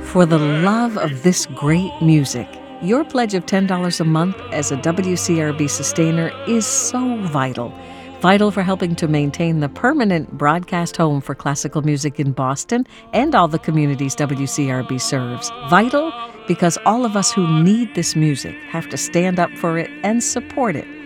For the love of this great music, your pledge of $10 a month as a WCRB sustainer is so vital. Vital for helping to maintain the permanent broadcast home for classical music in Boston and all the communities WCRB serves. Vital because all of us who need this music have to stand up for it and support it.